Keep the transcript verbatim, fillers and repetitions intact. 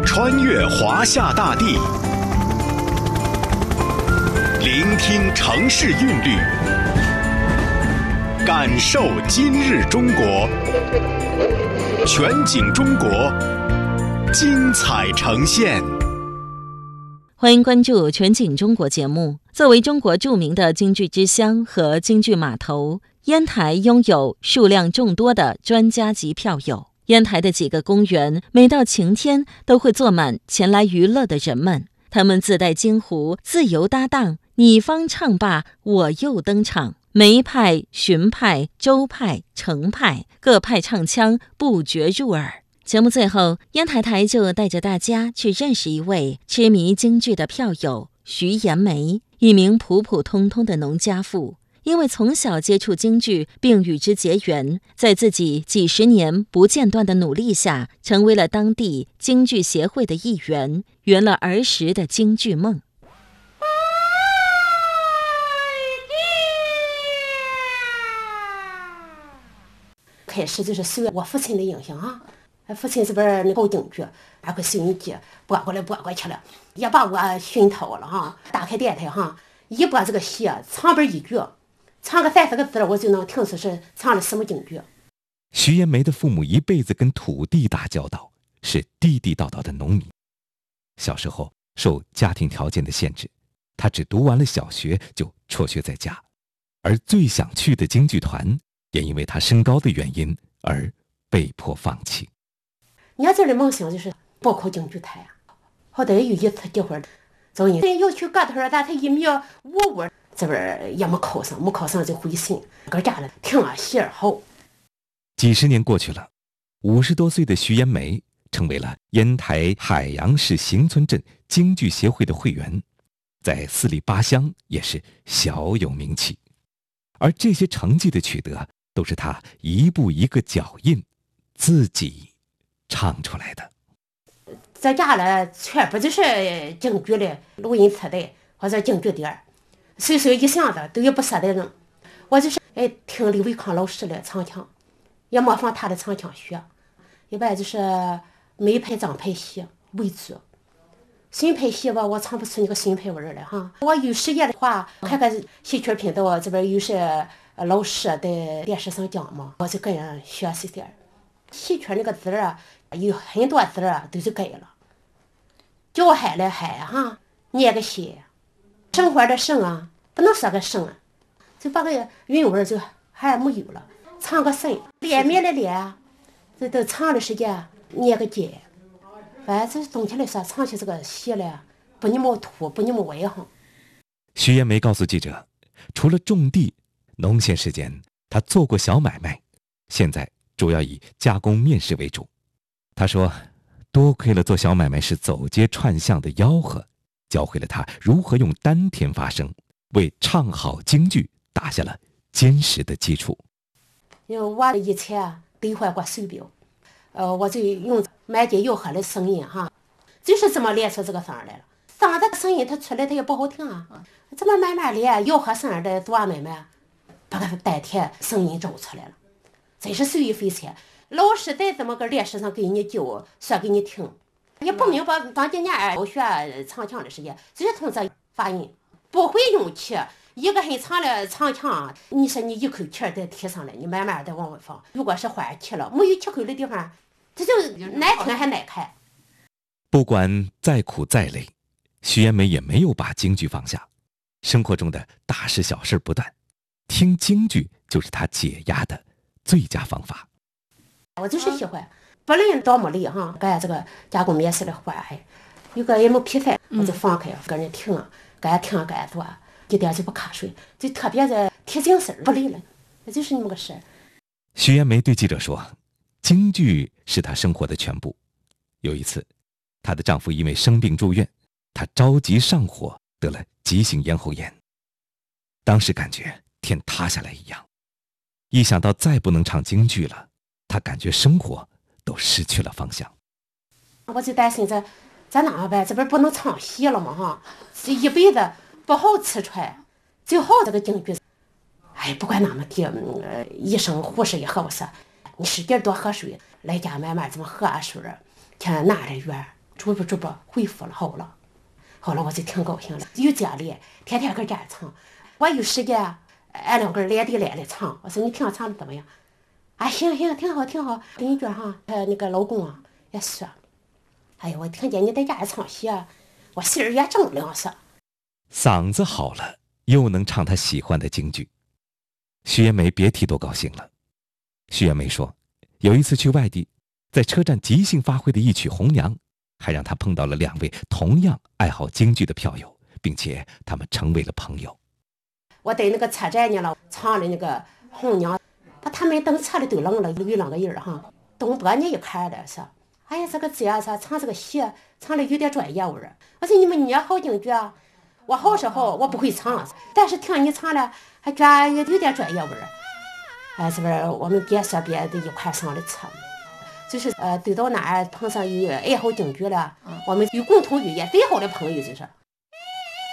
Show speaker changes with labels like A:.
A: 穿越华夏大地，聆听城市韵律，感受今日中国。全景中国，精彩呈现。
B: 欢迎关注全景中国节目。作为中国著名的京剧之乡和京剧码头，烟台拥有数量众多的专家级票友。烟台的几个公园，每到晴天都会坐满前来娱乐的人们。他们自带京胡，自由搭档，你方唱罢我又登场。梅派、荀派、周派、程派，各派唱腔不绝入耳。节目最后，烟台台就带着大家去认识一位痴迷京剧的票友徐延梅，一名普普通通的农家妇。因为从小接触京剧并与之结缘，在自己几十年不间断的努力下，成为了当地京剧协会的一员，圆了儿时的京剧梦。
C: 开始就是受我父亲的影响啊，父亲这边搞京剧，拿个收音机播过来播过去了，也把我熏陶了哈。打开电台哈，一播这个戏，唱边一句。唱个三四个字了，我就能听出是唱了什么京剧。
D: 徐延梅的父母一辈子跟土地打交道，是地地道道的农民。小时候受家庭条件的限制，他只读完了小学就辍学在家，而最想去的京剧团也因为他身高的原因而被迫放弃。
C: 你要这的梦想就是报考京剧团呀，好歹有一次机会，走你要去个头，但他一米五五。这边也没考上，没考上就回省，搁家了听啊戏儿好。
D: 几十年过去了，五十多岁的徐延梅成为了烟台海洋市行村镇京剧协会的会员，在四里八乡也是小有名气。而这些成绩的取得，都是他一步一个脚印，自己唱出来的。
C: 在家了，全部就是京剧的录音磁带或者京剧碟。随手一想的都有不舍得人，我就是哎听李维康老师的唱腔，也模仿他的唱腔学，一般就是梅派张派戏为主，荀派戏吧我唱不出那个荀派味儿来哈。我有时间的话，看看戏曲频道这边有些老师在电视上讲嘛，我就跟人学习点。戏曲那个字啊，有很多字啊都是改了，叫海了海哈，念个戏。生活的生啊，不能说个生啊，就把个韵味就还没有了。唱个生，脸面的脸，这都唱的时间捏个结。反正总体来说，唱起这个戏来，不那么土，不那么外行。
D: 徐延梅告诉记者，除了种地，农闲时间他做过小买卖，现在主要以加工面食为主。他说，多亏了做小买卖是走街串巷的吆喝，教会了他如何用丹田发声，为唱好京剧打下了坚实的基础。
C: 因为我以前兑换过手表，呃，我就用满街吆喝的声音哈，就是这么练出这个声来了。嗓子声音它出来它也不好听啊，这么慢慢练吆喝声的做买卖，把个丹田声音找出来了，真是受益匪浅。老师再怎么个电视上给你教，说给你听。也不明白当今年我学唱腔的时间，只是通这发音，不会用气。一个很长的唱腔，你说你一口气再提上来，你慢慢的往外放。如果是换气了，没有气口的地方，这就难听还难看。
D: 不管再苦再累，徐延梅也没有把京剧放下。生活中的大事小事不断，听京剧就是他解压的最佳方法。
C: 我就是喜欢。不论多么累哈，干这个加工面食的活哎，有个也没比赛，我就放开，跟人听，干听干做，一点就不瞌睡，就特别的提精神，不累了，那就是那么个事。
D: 徐延梅对记者说，京剧是她生活的全部。有一次，她的丈夫因为生病住院，她着急上火，得了急性咽喉炎。当时感觉天塌下来一样，一想到再不能唱京剧了，她感觉生活都失去了方向。
C: 我就担心这咱哪办？这边不能唱戏了嘛哈，这一辈子不好吃穿，最好这个京剧。哎，不管哪么地，呃，医生护士也和我说，你使劲多喝水，来家慢慢这么喝水，天哪的远， 逐步逐步恢复了，好了，好了，我就挺高兴了，有奖励，天天搁这儿唱。我有时间，俺两个人连地来来唱。我说你听唱的怎么样？啊，行行，挺好挺好。邻居哈，他那个老公啊也说，哎呀，我听见你在家唱戏，我心儿也正凉爽。
D: 嗓子好了，又能唱她喜欢的京剧。徐延梅别提多高兴了。徐延梅说，有一次去外地，在车站即兴发挥的一曲《红娘》，还让她碰到了两位同样爱好京剧的票友，并且他们成为了朋友。
C: 我在那个车站呢了，唱的那个《红娘》，把他们等车里都愣了，有两个人哈，东多你一看的说，哎呀，这个这样说唱这个戏，唱的有点专业味儿。我说你们你也好京剧啊，我好是好，我不会唱，但是听你唱了，还觉得有点专业味儿。哎，是不是我们别说别的一块上的车，就是呃，走到哪儿碰上有爱好京剧了，我们有共同语言，最好的朋友就是。